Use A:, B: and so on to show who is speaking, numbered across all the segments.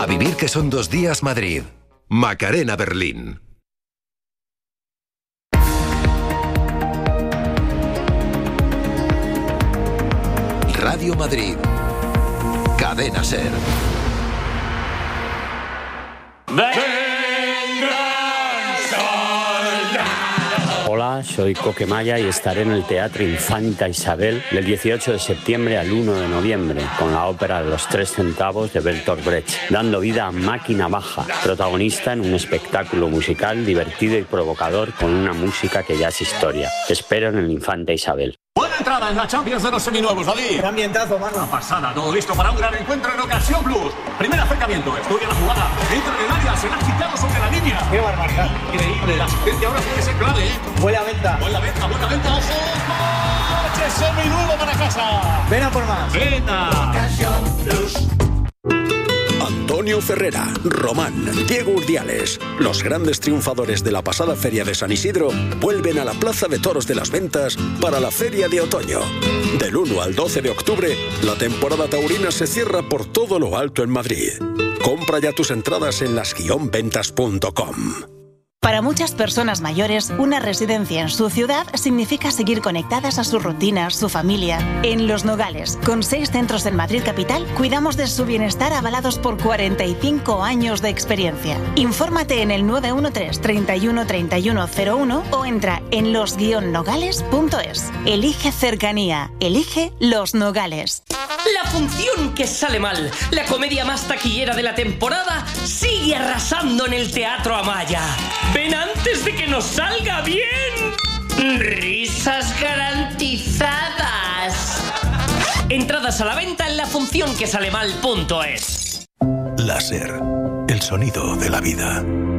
A: A vivir que son 2 días Madrid. Macarena Berlín. Radio Madrid. Cadena SER.
B: Hola, soy Coquemaya y estaré en el Teatro Infanta Isabel del 18 de septiembre al 1 de noviembre con la ópera Los 3 centavos de Bertolt Brecht, dando vida a Máquina Baja, protagonista en un espectáculo musical divertido y provocador con una música que ya es historia. Te espero en el Infanta Isabel.
C: Buena entrada en la Champions de los seminuevos, David.
D: Qué ambientazo, mano.
C: Una pasada, todo listo para un gran encuentro en Ocasión Plus. Primer acercamiento, estudia la jugada. Entra en el área, será quitado sobre la línea.
D: Qué barbaridad.
C: Increíble, la asistencia ahora puede ser clave, ¿eh?
D: Buena venta.
C: Buena venta, ojo. ¡Coche seminuevo para casa!
D: Ven a por más.
C: Venga.
D: Ocasión Plus.
E: Antonio Ferrera, Román, Diego Urdiales, los grandes triunfadores de la pasada Feria de San Isidro, vuelven a la Plaza de Toros de las Ventas para la Feria de Otoño. Del 1 al 12 de octubre, la temporada taurina se cierra por todo lo alto en Madrid. Compra ya tus entradas en las-ventas.com.
F: Para muchas personas mayores, una residencia en su ciudad significa seguir conectadas a sus rutinas, su familia. En Los Nogales, con 6 centros en Madrid capital, cuidamos de su bienestar avalados por 45 años de experiencia. Infórmate en el 913 31 31 01 o entra en los-nogales.es. Elige cercanía, elige Los Nogales.
G: La función que sale mal, la comedia más taquillera de la temporada, sigue arrasando en el Teatro Amaya. ¡Ven antes de que nos salga bien! ¡Risas garantizadas! Entradas a la venta en lafuncionquesalemal.es.
H: La SER, el sonido de la vida.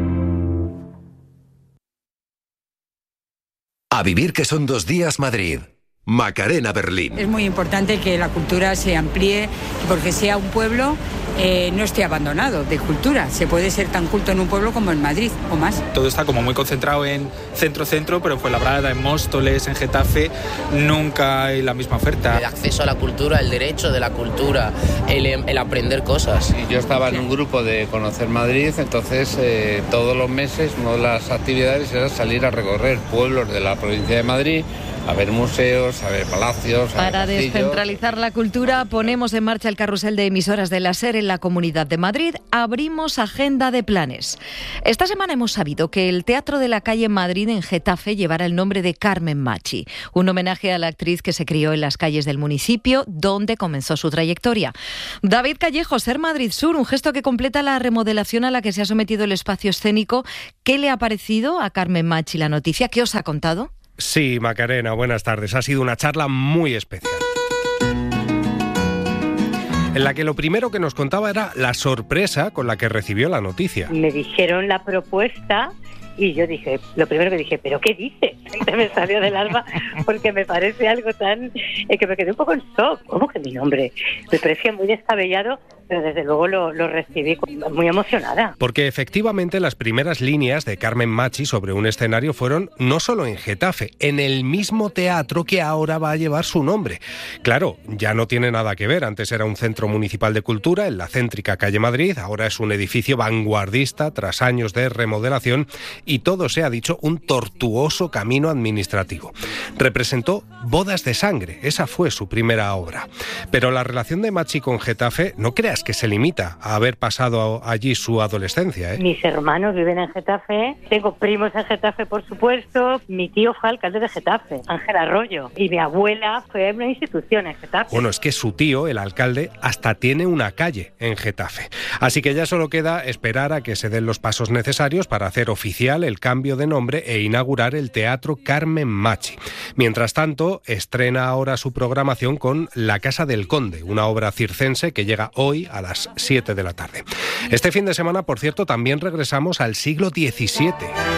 A: A vivir que son 2 días Madrid. Macarena Berlín.
I: Es muy importante que la cultura se amplíe, porque sea un pueblo no esté abandonado de cultura. Se puede ser tan culto en un pueblo como en Madrid o más.
J: Todo está como muy concentrado en centro, pero en Fuenlabrada, en Móstoles, en Getafe, nunca hay la misma oferta.
K: El acceso a la cultura, el derecho de la cultura, el aprender cosas.
L: Y yo estaba en un grupo de Conocer Madrid, entonces todos los meses una de las actividades era salir a recorrer pueblos de la provincia de Madrid, a ver museos, a ver palacios.
M: Para descentralizar la cultura, ponemos en marcha el carrusel de emisoras de la SER en la Comunidad de Madrid. Abrimos agenda de planes. Esta semana hemos sabido que el Teatro de la Calle Madrid en Getafe llevará el nombre de Carmen Machi, un homenaje a la actriz que se crió en las calles del municipio donde comenzó su trayectoria. David Callejo, SER Madrid Sur, un gesto que completa la remodelación a la que se ha sometido el espacio escénico. ¿Qué le ha parecido a Carmen Machi la noticia? ¿Qué os ha contado?
N: Sí, Macarena, buenas tardes. Ha sido una charla muy especial, en la que lo primero que nos contaba era la sorpresa con la que recibió la noticia.
O: Me dijeron la propuesta y yo dije, lo primero que dije, ¿pero qué dice? Me salió del alma porque me parece algo tan... que me quedé un poco en shock. ¿Cómo que mi nombre? Me parecía muy descabellado, pero desde luego lo recibí muy emocionada.
N: Porque efectivamente las primeras líneas de Carmen Machi sobre un escenario fueron no solo en Getafe, en el mismo teatro que ahora va a llevar su nombre. Claro, ya no tiene nada que ver. Antes era un centro municipal de cultura en la céntrica calle Madrid, ahora es un edificio vanguardista tras años de remodelación y todo se ha dicho un tortuoso camino administrativo. Representó Bodas de Sangre, esa fue su primera obra. Pero la relación de Machi con Getafe, no creas que se limita a haber pasado allí su adolescencia, ¿eh?
O: Mis hermanos viven en Getafe, tengo primos en Getafe, por supuesto, mi tío fue alcalde de Getafe, Ángel Arroyo, y mi abuela fue una institución en Getafe.
N: Bueno, es que su tío, el alcalde, hasta tiene una calle en Getafe. Así que ya solo queda esperar a que se den los pasos necesarios para hacer oficial el cambio de nombre e inaugurar el Teatro Carmen Machi. Mientras tanto, estrena ahora su programación con La Casa del Conde, una obra circense que llega hoy a las 7 de la tarde. Este fin de semana, por cierto, también regresamos al siglo XVII.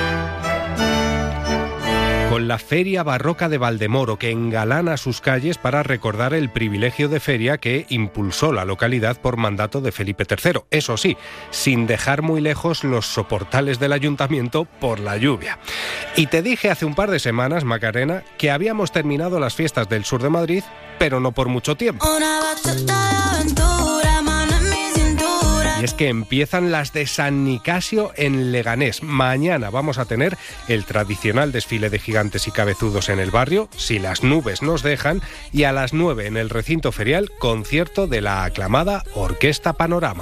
N: Con la Feria Barroca de Valdemoro, que engalana sus calles para recordar el privilegio de feria que impulsó la localidad por mandato de Felipe III. Eso sí, sin dejar muy lejos los soportales del ayuntamiento por la lluvia. Y te dije hace un par de semanas, Macarena, que habíamos terminado las fiestas del sur de Madrid, pero no por mucho tiempo.
P: Una batuta de aventura, mano en mi cintura,
N: Y es que empiezan las de San Nicasio en Leganés. Mañana vamos a tener el tradicional desfile de gigantes y cabezudos en el barrio, si las nubes nos dejan, y a las 9 en el recinto ferial, concierto de la aclamada Orquesta Panorama.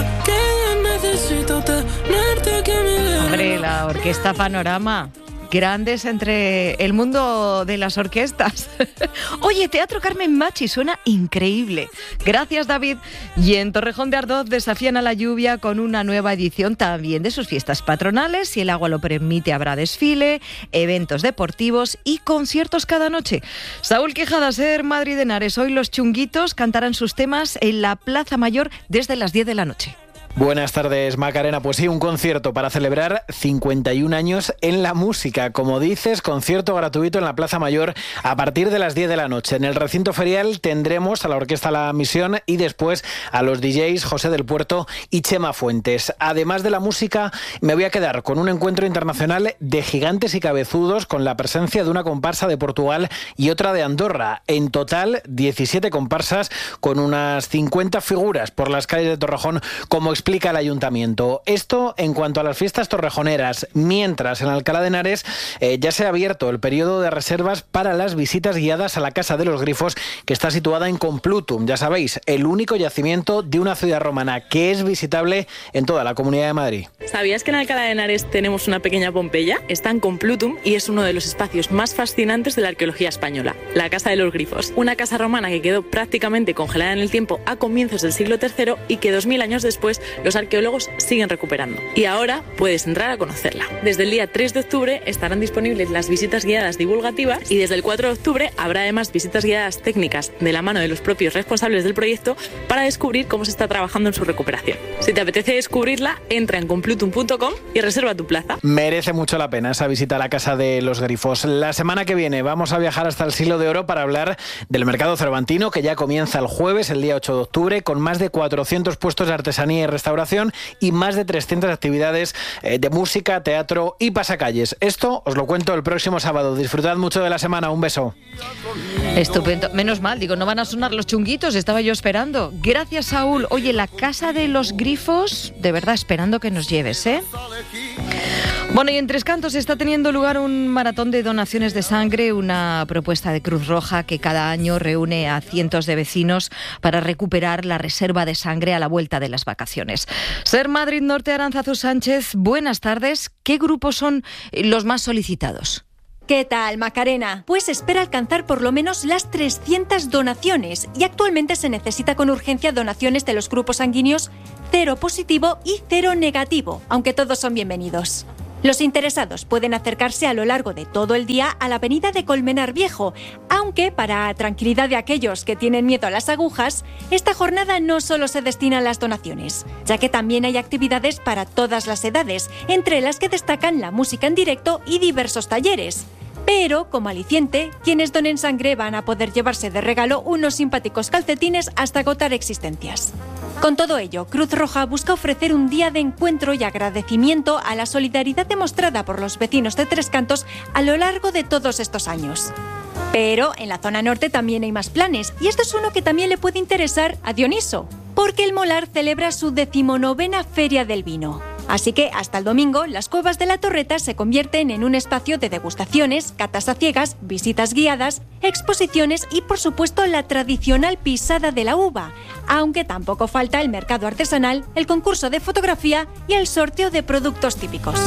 M: Hombre, la Orquesta Panorama. Grandes entre el mundo de las orquestas. Oye, Teatro Carmen Machi suena increíble. Gracias, David. Y en Torrejón de Ardoz desafían a la lluvia con una nueva edición también de sus fiestas patronales. Si el agua lo permite, habrá desfile, eventos deportivos y conciertos cada noche. Saúl Quijada, Ser Madrid de Henares. Hoy los Chunguitos cantarán sus temas en la Plaza Mayor desde las 10 de la noche.
P: Buenas tardes, Macarena. Pues sí, un concierto para celebrar 51 años en la música. Como dices, concierto gratuito en la Plaza Mayor a partir de las 10 de la noche. En el recinto ferial tendremos a la Orquesta La Misión y después a los DJs José del Puerto y Chema Fuentes. Además de la música, me voy a quedar con un encuentro internacional de gigantes y cabezudos con la presencia de una comparsa de Portugal y otra de Andorra. En total, 17 comparsas con unas 50 figuras por las calles de Torrejón, como explica el ayuntamiento. Esto en cuanto a las fiestas torrejoneras, mientras en Alcalá de Henares ya se ha abierto el periodo de reservas para las visitas guiadas a la Casa de los Grifos, que está situada en Complutum. Ya sabéis, el único yacimiento de una ciudad romana que es visitable en toda la Comunidad de Madrid.
Q: ¿Sabías que en Alcalá de Henares tenemos una pequeña Pompeya? Está en Complutum y es uno de los espacios más fascinantes de la arqueología española, la Casa de los Grifos. Una casa romana que quedó prácticamente congelada en el tiempo a comienzos del siglo III y que 2000 años después los arqueólogos siguen recuperando. Y ahora puedes entrar a conocerla. Desde el día 3 de octubre estarán disponibles las visitas guiadas divulgativas y desde el 4 de octubre habrá además visitas guiadas técnicas de la mano de los propios responsables del proyecto para descubrir cómo se está trabajando en su recuperación. Si te apetece descubrirla, entra en complutum.com y reserva tu plaza.
P: Merece mucho la pena esa visita a la Casa de los Grifos. La semana que viene vamos a viajar hasta el Siglo de Oro para hablar del mercado cervantino, que ya comienza el jueves, el día 8 de octubre, con más de 400 puestos de artesanía y restauración y más de 300 actividades de música, teatro y pasacalles. Esto os lo cuento el próximo sábado. Disfrutad mucho de la semana. Un beso.
M: Estupendo. Menos mal, digo, no van a sonar los chunguitos, estaba yo esperando. Gracias, Saúl. Oye, la Casa de los Grifos, de verdad, esperando que nos lleves, ¿eh? Bueno, y en Tres Cantos está teniendo lugar un maratón de donaciones de sangre, una propuesta de Cruz Roja que cada año reúne a cientos de vecinos para recuperar la reserva de sangre a la vuelta de las vacaciones. Ser Madrid Norte, Aránzazu Sánchez, buenas tardes. ¿Qué grupos son los más solicitados?
R: ¿Qué tal, Macarena? Pues espera alcanzar por lo menos las 300 donaciones y actualmente se necesita con urgencia donaciones de los grupos sanguíneos 0 positivo y 0 negativo, aunque todos son bienvenidos. Los interesados pueden acercarse a lo largo de todo el día a la avenida de Colmenar Viejo, aunque para tranquilidad de aquellos que tienen miedo a las agujas, esta jornada no solo se destina a las donaciones, ya que también hay actividades para todas las edades, entre las que destacan la música en directo y diversos talleres. Pero, como aliciente, quienes donen sangre van a poder llevarse de regalo unos simpáticos calcetines hasta agotar existencias. Con todo ello, Cruz Roja busca ofrecer un día de encuentro y agradecimiento a la solidaridad demostrada por los vecinos de Tres Cantos a lo largo de todos estos años. Pero en la zona norte también hay más planes, y este es uno que también le puede interesar a Dioniso, porque el Molar celebra su 19ª Feria del Vino. Así que hasta el domingo, las Cuevas de la Torreta se convierten en un espacio de degustaciones, catas a ciegas, visitas guiadas, exposiciones y, por supuesto, la tradicional pisada de la uva, aunque tampoco falta el mercado artesanal, el concurso de fotografía y el sorteo de productos típicos.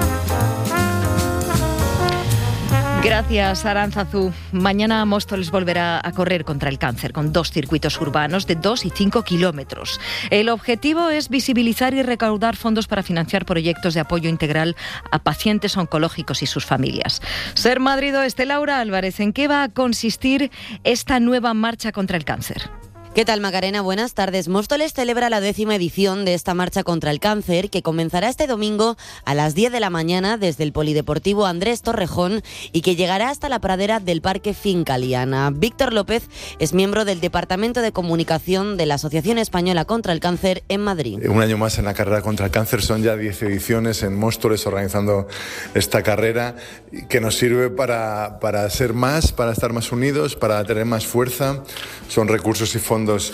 M: Gracias, Aránzazu. Mañana Móstoles volverá a correr contra el cáncer con 2 circuitos urbanos de 2 y 5 kilómetros. El objetivo es visibilizar y recaudar fondos para financiar proyectos de apoyo integral a pacientes oncológicos y sus familias. Ser Madrid Oeste, Laura Álvarez, ¿en qué va a consistir esta nueva marcha contra el cáncer?
S: ¿Qué tal, Macarena? Buenas tardes. Móstoles celebra la 10ª edición de esta marcha contra el cáncer, que comenzará este domingo a las 10 de la mañana desde el Polideportivo Andrés Torrejón y que llegará hasta la pradera del Parque Finca Liana. Víctor López es miembro del Departamento de Comunicación de la Asociación Española contra el Cáncer en Madrid.
T: Un año más en la carrera contra el cáncer, son ya 10 ediciones en Móstoles organizando esta carrera que nos sirve para ser más, para estar más unidos, para tener más fuerza. Son recursos y fondos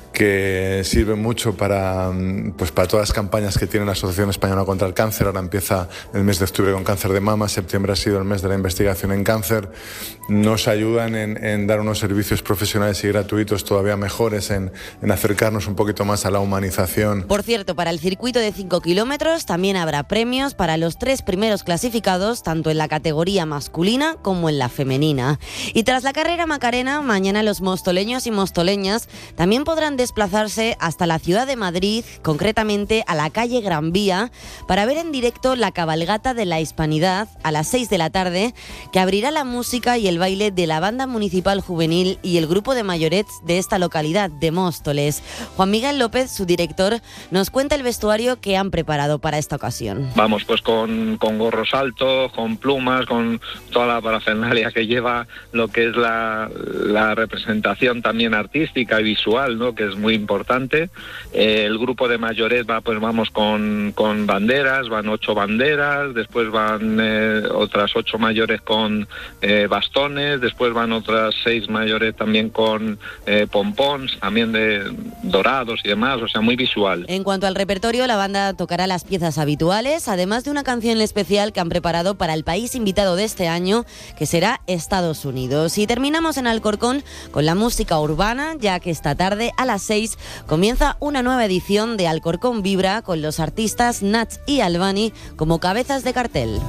T: que sirve mucho para todas las campañas que tiene la Asociación Española contra el Cáncer. Ahora empieza el mes de octubre con cáncer de mama, septiembre ha sido el mes de la investigación en cáncer. Nos ayudan en dar unos servicios profesionales y gratuitos todavía mejores, en acercarnos un poquito más a la humanización.
S: Por cierto, para el circuito de 5 kilómetros también habrá premios para los 3 primeros clasificados, tanto en la categoría masculina como en la femenina. Y tras la carrera Macarena, mañana los mostoleños y mostoleñas también podrán desplazarse hasta la ciudad de Madrid, concretamente a la calle Gran Vía, para ver en directo la cabalgata de la Hispanidad a las 6 de la tarde, que abrirá la música y el baile de la Banda Municipal Juvenil y el grupo de mayorets de esta localidad de Móstoles. Juan Miguel López, su director, nos cuenta el vestuario que han preparado para esta ocasión.
U: Vamos pues con gorros altos, con plumas, con toda la parafernalia que lleva lo que es la representación también artística y visual, ¿no?, que es muy importante. El grupo de mayorets vamos con banderas, van 8 banderas, después van otras 8 mayores con bastones, después van otras 6 mayores también con pompons, también de dorados y demás, o sea, muy visual.
S: En cuanto al repertorio, la banda tocará las piezas habituales, además de una canción especial que han preparado para el país invitado de este año, que será Estados Unidos. Y terminamos en Alcorcón con la música urbana, ya que esta tarde a las 6 comienza una nueva edición de Alcorcón Vibra con los artistas Nach y Albani como cabezas de cartel.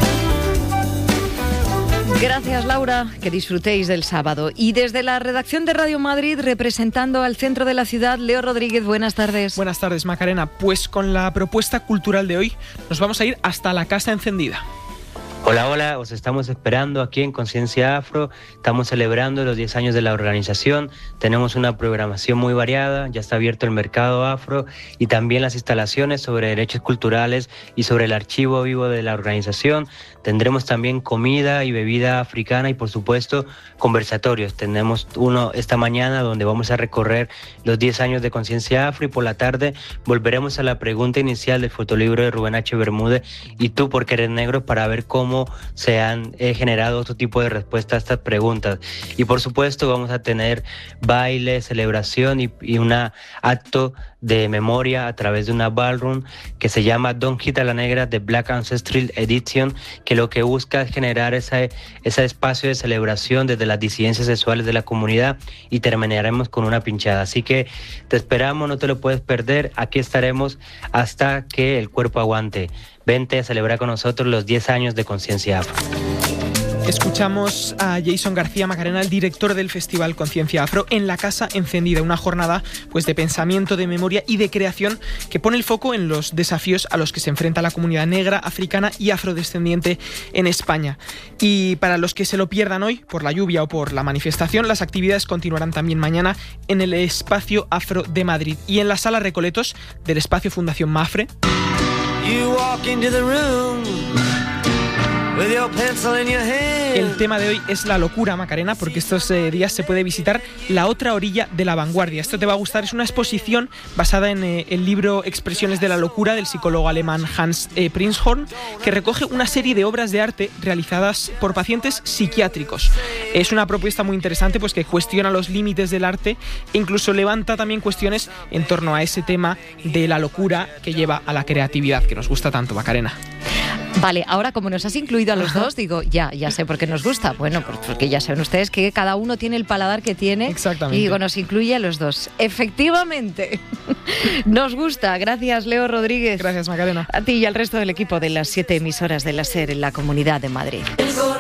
M: Gracias, Laura, que disfrutéis del sábado. Y desde la redacción de Radio Madrid, representando al centro de la ciudad, Leo Rodríguez, buenas tardes.
J: Buenas tardes, Macarena. Pues con la propuesta cultural de hoy nos vamos a ir hasta la Casa Encendida.
V: Hola, os estamos esperando aquí en Conciencia Afro. Estamos celebrando los 10 años de la organización. Tenemos una programación muy variada, ya está abierto el mercado afro y también las instalaciones sobre derechos culturales y sobre el archivo vivo de la organización. Tendremos también comida y bebida africana y, por supuesto, conversatorios. Tenemos uno esta mañana donde vamos a recorrer los 10 años de Conciencia Afro y por la tarde volveremos a la pregunta inicial del fotolibro de Rubén H. Bermúdez, ¿y tú por qué eres negro?, para ver cómo se han generado otro tipo de respuestas a estas preguntas. Y por supuesto vamos a tener baile, celebración y un acto de memoria a través de una ballroom que se llama Don't Hit a la Negra de Black Ancestral Edition, que lo que busca es generar ese espacio de celebración desde las disidencias sexuales de la comunidad, y terminaremos con una pinchada. Así que te esperamos, no te lo puedes perder. Aquí estaremos hasta que el cuerpo aguante. Vente a celebrar con nosotros los 10 años de Conciencia Afro.
J: Escuchamos a Jason García, Macarena, el director del Festival Conciencia Afro, en la Casa Encendida, una jornada pues de pensamiento, de memoria y de creación que pone el foco en los desafíos a los que se enfrenta la comunidad negra, africana y afrodescendiente en España. Y para los que se lo pierdan hoy, por la lluvia o por la manifestación, las actividades continuarán también mañana en el Espacio Afro de Madrid y en la Sala Recoletos del Espacio Fundación Mafre. El tema de hoy es la locura, Macarena, porque estos días se puede visitar La otra orilla de la vanguardia. Esto te va a gustar, es una exposición basada en el libro Expresiones de la locura del psicólogo alemán Hans Prinzhorn, que recoge una serie de obras de arte realizadas por pacientes psiquiátricos. Es una propuesta muy interesante, pues que cuestiona los límites del arte e incluso levanta también cuestiones en torno a ese tema de la locura que lleva a la creatividad, que nos gusta tanto, Macarena.
M: Vale, ahora como nos has incluido a los dos, digo, ya sé por qué nos gusta. Bueno, pues porque ya saben ustedes que cada uno tiene el paladar que tiene.
J: Exactamente.
M: Y digo, nos incluye a los dos. Efectivamente, nos gusta. Gracias, Leo Rodríguez.
J: Gracias, Macarena.
M: A ti y al resto del equipo de las 7 emisoras de la SER en la Comunidad de Madrid.